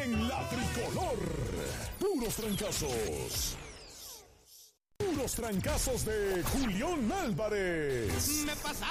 en la tricolor. Puros trancazos. Puros trancazos de Julián Álvarez. Me pasa